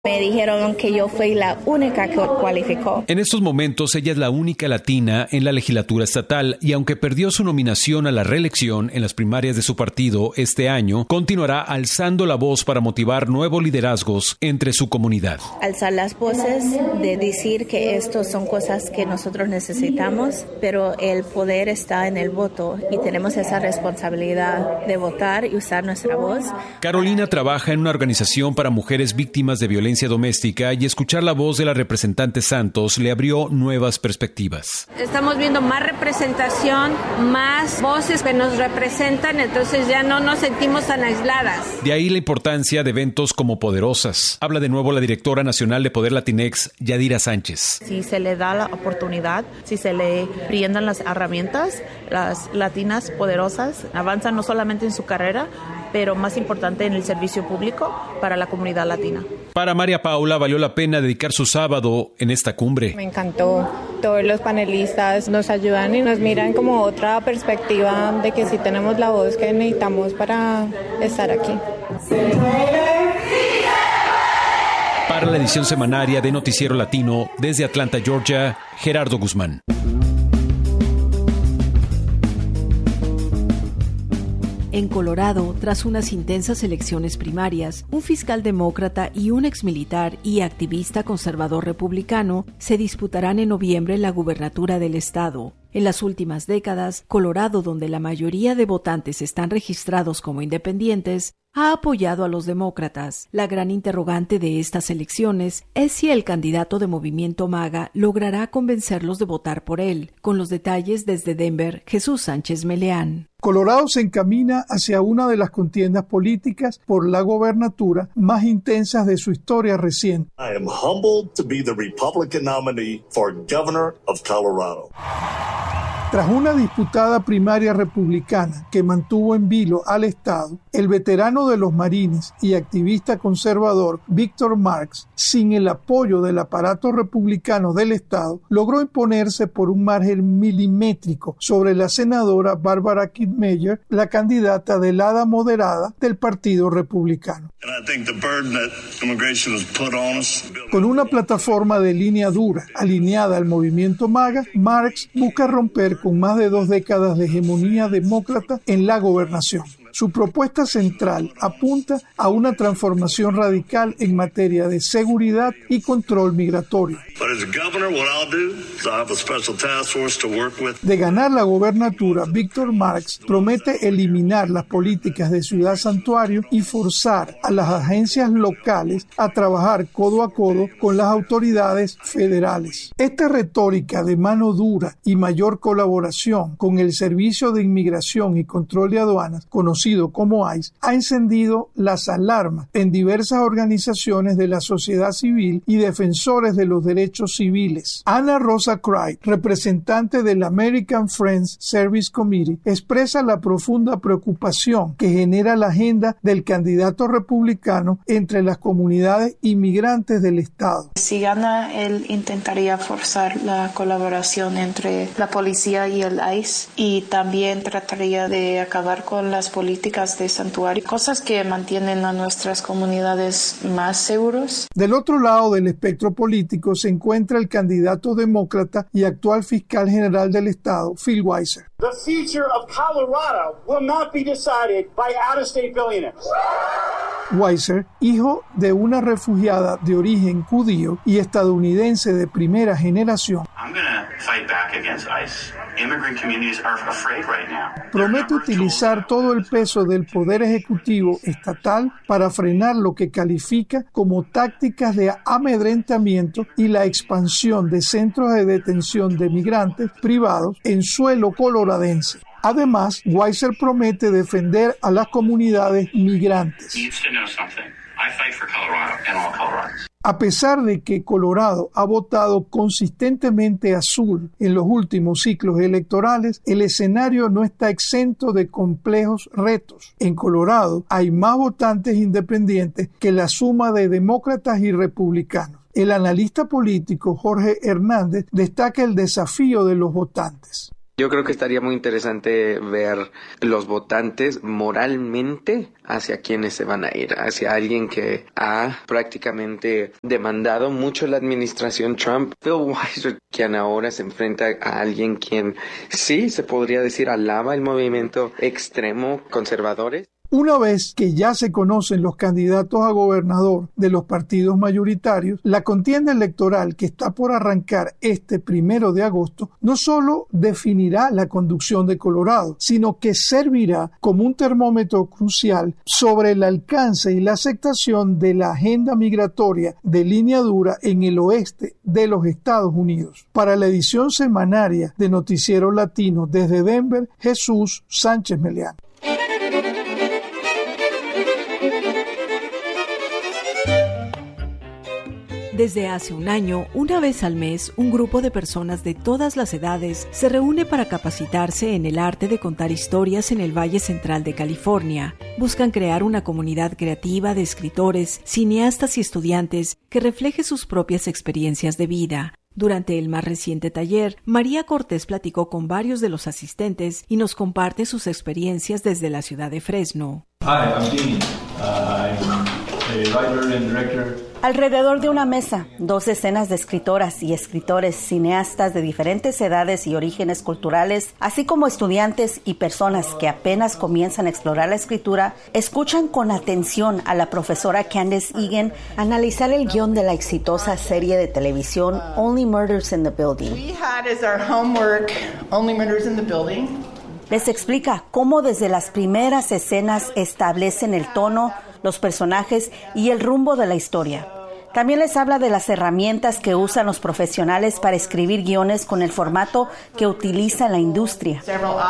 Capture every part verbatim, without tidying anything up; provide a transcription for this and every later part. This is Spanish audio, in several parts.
Me dijeron que yo fui la única que cualificó. En estos momentos, ella es la única latina en la legislatura estatal y aunque perdió su nominación a la reelección en las primarias de su partido este año, continuará alzando la voz para motivar nuevos liderazgos entre su comunidad. Alzar las voces de decir que estos son cosas que nosotros necesitamos, pero el poder está en el voto y tenemos esa responsabilidad de votar y usar nuestra voz. Carolina trabaja en una organización para mujeres víctimas de violencia doméstica y escuchar la voz de la representante Santos le abrió nuevas perspectivas. Estamos viendo más representación, más voces que nos representan, entonces ya no nos sentimos tan aisladas. De ahí la importancia de eventos como Poderosas. Habla de nuevo la directora nacional de Poder Latinex, Yadira Sánchez. Si se le da la oportunidad, si se le brindan las herramientas, las latinas poderosas avanzan no solamente en su carrera, pero más importante en el servicio público para la comunidad latina. Para María Paula valió la pena dedicar su sábado en esta cumbre. Me encantó. Todos los panelistas nos ayudan y nos miran como otra perspectiva de que sí tenemos la voz que necesitamos para estar aquí. Para la edición semanaria de Noticiero Latino, desde Atlanta, Georgia, Gerardo Guzmán. En Colorado, tras unas intensas elecciones primarias, un fiscal demócrata y un exmilitar y activista conservador republicano se disputarán en noviembre la gubernatura del estado. En las últimas décadas, Colorado, donde la mayoría de votantes están registrados como independientes, ha apoyado a los demócratas. La gran interrogante de estas elecciones es si el candidato de Movimiento MAGA logrará convencerlos de votar por él. Con los detalles desde Denver, Jesús Sánchez Meleán. Colorado se encamina hacia una de las contiendas políticas por la gobernatura más intensas de su historia reciente. I am humbled to be the Republican nominee for Governor of Colorado. Tras una disputada primaria republicana que mantuvo en vilo al Estado, el veterano de los Marines y activista conservador Víctor Marx, sin el apoyo del aparato republicano del Estado, logró imponerse por un margen milimétrico sobre la senadora Barbara Kirkmeyer, la candidata del ala moderada del Partido Republicano. Con una plataforma de línea dura alineada al movimiento MAGA, Marx busca romper con más de dos décadas de hegemonía demócrata en la gobernación. Su propuesta central apunta a una transformación radical en materia de seguridad y control migratorio. De ganar la gobernatura, Víctor Marx promete eliminar las políticas de ciudad santuario y forzar a las agencias locales a trabajar codo a codo con las autoridades federales. Esta retórica de mano dura y mayor colaboración con el Servicio de Inmigración y Control de Aduanas, conocido como ICE, ha encendido las alarmas en diversas organizaciones de la sociedad civil y defensores de los derechos civiles. Ana Rosa Cry, representante del American Friends Service Committee, expresa la profunda preocupación que genera la agenda del candidato republicano entre las comunidades inmigrantes del estado. Si gana, él intentaría forzar la colaboración entre la policía y el ICE y también trataría de acabar con las políticas de santuario, cosas que mantienen a nuestras comunidades más seguros. Del otro lado del espectro político se encuentra el candidato demócrata y actual fiscal general del estado, Phil Weiser. The future of Colorado will not be decided by out-of-state billionaires. Weiser, hijo de una refugiada de origen judío y estadounidense de primera generación, promete utilizar todo el peso del poder ejecutivo estatal para frenar lo que califica como tácticas de amedrentamiento y la expansión de centros de detención de migrantes privados en suelo coloradense. Además, Weiser promete defender a las comunidades migrantes. A pesar de que Colorado ha votado consistentemente azul en los últimos ciclos electorales, el escenario no está exento de complejos retos. En Colorado hay más votantes independientes que la suma de demócratas y republicanos. El analista político Jorge Hernández destaca el desafío de los votantes. Yo creo que estaría muy interesante ver los votantes moralmente hacia quienes se van a ir, hacia alguien que ha prácticamente demandado mucho la administración Trump. Phil Weiser, quien ahora se enfrenta a alguien quien sí se podría decir alaba el movimiento extremo conservadores. Una vez que ya se conocen los candidatos a gobernador de los partidos mayoritarios, la contienda electoral que está por arrancar este primero de agosto no solo definirá la conducción de Colorado, sino que servirá como un termómetro crucial sobre el alcance y la aceptación de la agenda migratoria de línea dura en el oeste de los Estados Unidos. Para la edición semanaria de Noticiero Latino desde Denver, Jesús Sánchez Meleán. Desde hace un año, una vez al mes, un grupo de personas de todas las edades se reúne para capacitarse en el arte de contar historias en el Valle Central de California. Buscan crear una comunidad creativa de escritores, cineastas y estudiantes que refleje sus propias experiencias de vida. Durante el más reciente taller, María Cortés platicó con varios de los asistentes y nos comparte sus experiencias desde la ciudad de Fresno. Hi, I'm Dean. Uh, I'm a writer and director. Alrededor de una mesa, dos decenas de escritoras y escritores, cineastas de diferentes edades y orígenes culturales, así como estudiantes y personas que apenas comienzan a explorar la escritura, escuchan con atención a la profesora Candace Egan analizar el guión de la exitosa serie de televisión Only Murders in the Building. We had as our homework Only Murders in the Building. Les explica cómo desde las primeras escenas establecen el tono, los personajes y el rumbo de la historia. También les habla de las herramientas que usan los profesionales para escribir guiones con el formato que utiliza la industria.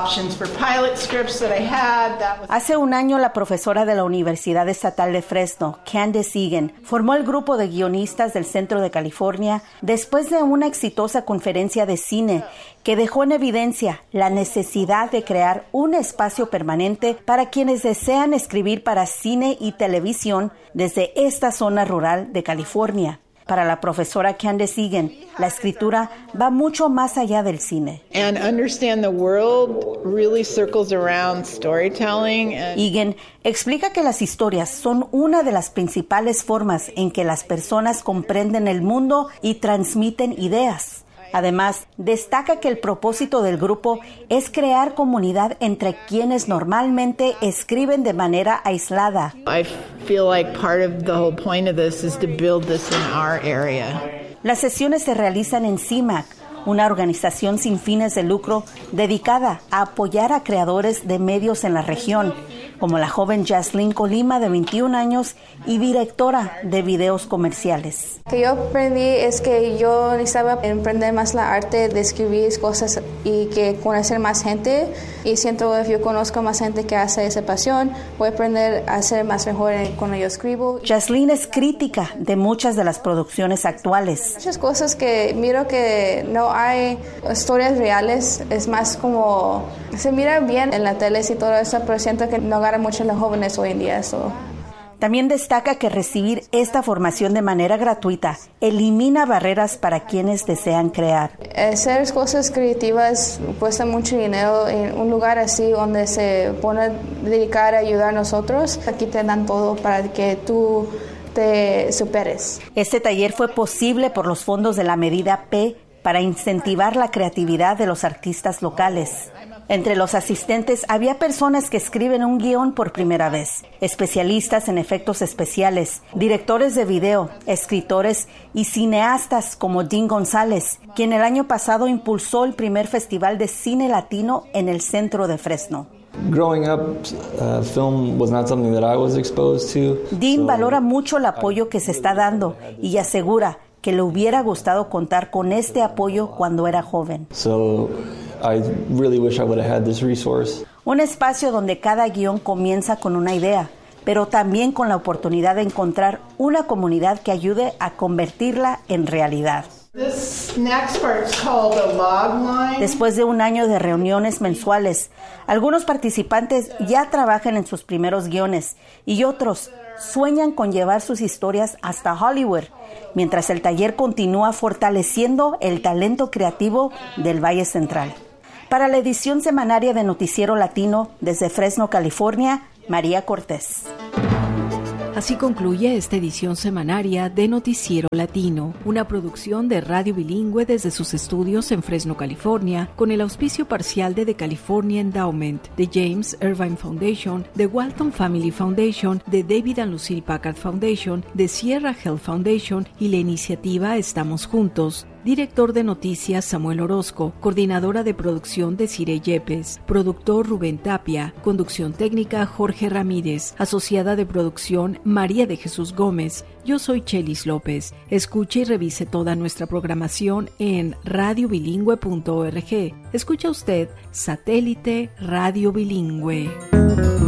Hace un año, la profesora de la Universidad Estatal de Fresno, Candace Egan, formó el grupo de guionistas del Centro de California después de una exitosa conferencia de cine que dejó en evidencia la necesidad de crear un espacio permanente para quienes desean escribir para cine y televisión desde esta zona rural de California. Para la profesora Candace Egan, la escritura va mucho más allá del cine. And understand the world really circles around storytelling. And... Egan explica que las historias son una de las principales formas en que las personas comprenden el mundo y transmiten ideas. Además, destaca que el propósito del grupo es crear comunidad entre quienes normalmente escriben de manera aislada. I feel like part of the whole point of this is to build this in our area. Las sesiones se realizan en C I M A C, una organización sin fines de lucro dedicada a apoyar a creadores de medios en la región, como la joven Jaslyn Colima, de veintiún años y directora de videos comerciales. Lo que yo aprendí es que yo necesitaba emprender más la arte de escribir cosas y que conocer más gente, y siento que yo conozco más gente que hace esa pasión, voy a aprender a ser más mejor cuando yo escribo. Jaslyn es crítica de muchas de las producciones actuales. Muchas cosas que miro que no hay historias reales, es más como se mira bien en la tele y todo eso, pero siento que no agarra mucho a los jóvenes hoy en día eso. También destaca que recibir esta formación de manera gratuita elimina barreras para quienes desean crear. Hacer cosas creativas cuesta mucho dinero. En un lugar así donde se pone a dedicar a ayudar a nosotros, aquí te dan todo para que tú te superes. Este taller fue posible por los fondos de la medida P para incentivar la creatividad de los artistas locales. Entre los asistentes había personas que escriben un guión por primera vez, especialistas en efectos especiales, directores de video, escritores y cineastas como Dean González, quien el año pasado impulsó el primer festival de cine latino en el centro de Fresno. Growing up, uh, film was not something that I was exposed to. Dean valora mucho el apoyo que se está dando y asegura que le hubiera gustado contar con este apoyo cuando era joven. So, I really wish I would have had this resource. Un espacio donde cada guión comienza con una idea, pero también con la oportunidad de encontrar una comunidad que ayude a convertirla en realidad. This next part is called a log line. Después de un año de reuniones mensuales, algunos participantes ya trabajan en sus primeros guiones y otros sueñan con llevar sus historias hasta Hollywood, mientras el taller continúa fortaleciendo el talento creativo del Valle Central. Para la edición semanaria de Noticiero Latino, desde Fresno, California, María Cortés. Así concluye esta edición semanaria de Noticiero Latino, una producción de Radio Bilingüe desde sus estudios en Fresno, California, con el auspicio parcial de The California Endowment, de James Irvine Foundation, de Walton Family Foundation, de David and Lucille Packard Foundation, de Sierra Health Foundation y la iniciativa Estamos Juntos. Director de Noticias Samuel Orozco, coordinadora de producción Desiree Yepes, productor Rubén Tapia, conducción técnica Jorge Ramírez, asociada de producción María de Jesús Gómez. Yo soy Chelis López. Escuche y revise toda nuestra programación en radio bilingüe punto org. Escucha usted Satélite Radio Bilingüe.